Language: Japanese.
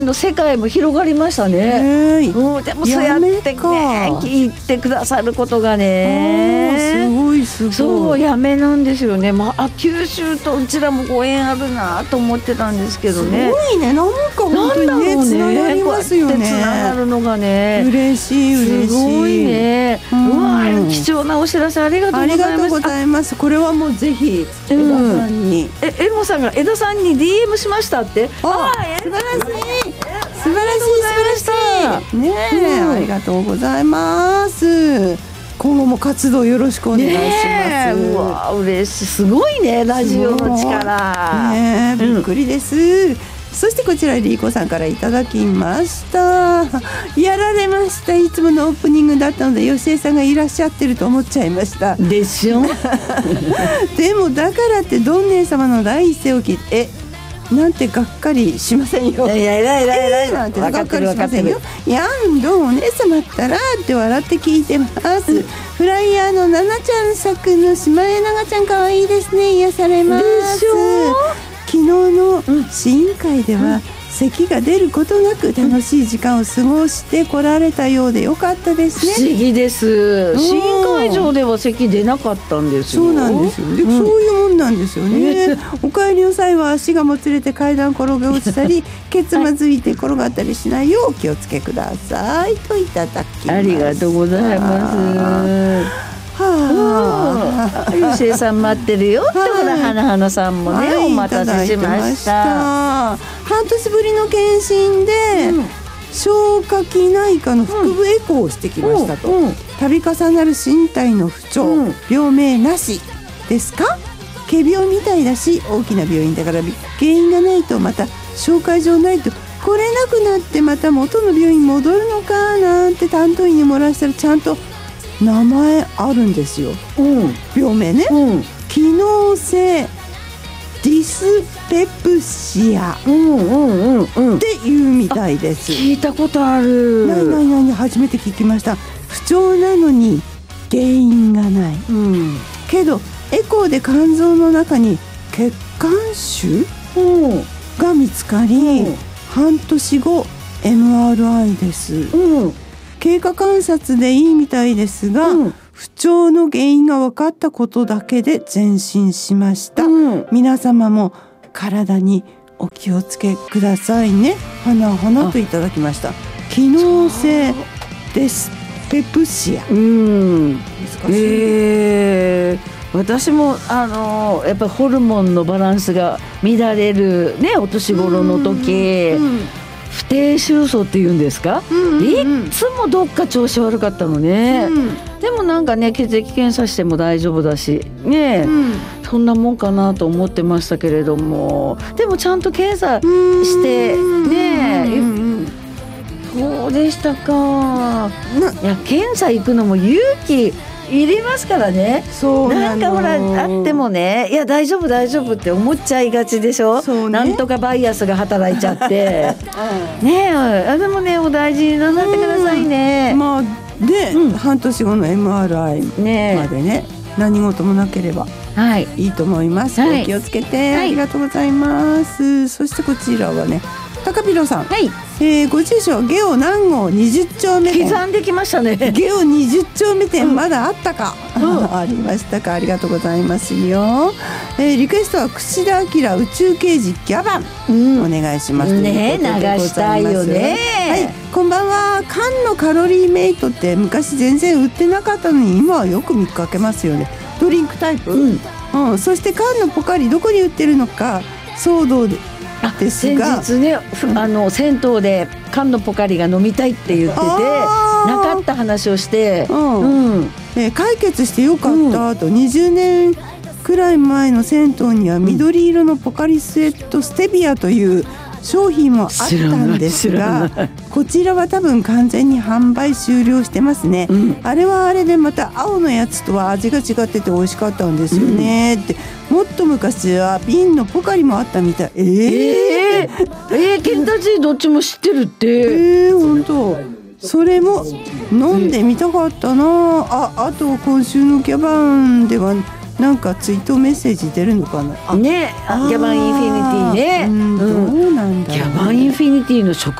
の世界も広がりましたね。でもそうやってね聞いてくださることがね、 すごいすごい。 そうやめなんですよね。九州とうちらもご縁あるなと思ってたんですけどね。 すごいね。なんか本当にねつながりますよね。 つながるのがね嬉しい嬉しい。 すごいね。貴重なお知らせありがとうございます。 ありがとうございます。これはもうぜひ江田さんに、 エモさんが江田さんに DM しましたって。 素晴らしい素晴らしいねえ、ありがとうございます。今後も活動よろしくお願いします。 うわ嬉しい。すごいねラジオの力ね、びっくりです。そしてこちらリーコさんからいただきました。やられました。いつものオープニングだったので吉江さんがいらっしゃってると思っちゃいましたでしょでもだからってどんねえ様の第一声を聞いてなんてがっかりしませんよ。 いや偉いなんてがっかりしませんよ。いやどうお姉様ったらって笑って聞いてます。フライヤーのななちゃん作のシマエナガちゃん可愛いですね。癒されます。 でしょ。 昨日の試飲会では、咳が出ることなく楽しい時間を過ごしてこられたようでよかったですね。 不思議です。試飲会場では咳出なかったんですよ。 そうなんですよ。で、そういうもんなんですよね。お帰りの際は足がもつれて階段転げ落ちたりケツまずいて転がったりしないようお気をつけくださいといただきました。 ありがとうございます。吉江さん待ってるよって、ほら花さんもね、お待たせしました。 半年ぶりの検診で、消化器内科の腹部エコーをしてきましたと、度重なる身体の不調、病名なしですか。仮病みたいだし大きな病院だから原因がないとまた紹介状ないと来れなくなってまた元の病院戻るのかなんて担当医に漏らしたらちゃんと名前あるんですよ、病名ね、機能性ディスペプシアっていうみたいです。 聞いたことある。 何初めて聞きました。不調なのに原因がない、けどエコーで肝臓の中に血管腫が見つかり、半年後 MRI です、経過観察でいいみたいですが、不調の原因が分かったことだけで前進しました、皆様も体にお気をつけくださいね。花といただきました。機能性デスペプシア、難しい。 私もやっぱりホルモンのバランスが乱れるね、お年頃の時、不定収束っていうんですか、いつもどっか調子悪かったのね、でもなんかね血液検査しても大丈夫だしね、そんなもんかなと思ってましたけれども、でもちゃんと検査してね、そうでしたか。いや検査行くのも勇気いりますからね。なんかほらあってもね、いや大丈夫って思っちゃいがちでしょ、なんとかバイアスが働いちゃってねえ、でもねお大事になってくださいね。 で、半年後の MRI までね、何事もなければいいと思います、お気をつけて、ありがとうございます。そしてこちらはね高ピロさん、ご住所ゲオ南郷20丁目店、 刻んできましたね。 ゲオ20丁目店、まだあったか、ありましたか。ありがとうございますよ。リクエストは串田明宇宙刑事ギャバン、お願いしますね。流したいよね。 こんばんは。缶のカロリーメイトって昔全然売ってなかったのに今はよく見かけますよね。ドリンクタイプ、そして缶のポカリどこに売ってるのか騒動ですが、 先日ね銭湯で缶のポカリが飲みたいって言っててなかった話をして、解決してよかったと、20年くらい前の銭湯には緑色のポカリスエットステビアという商品もあったんですが、こちらは多分完全に販売終了してますね、あれはあれでまた青のやつとは味が違ってて美味しかったんですよね、ってもっと昔は瓶のポカリもあったみたい。 ケンタジーどっちも知ってるって。 本当それも飲んでみたかったな。あと今週のキャバンではなんか追悼メッセージ出るのかな。 ね、ギャバンインフィニティね、 どうなんだろうね。 ギャバンインフィニティの食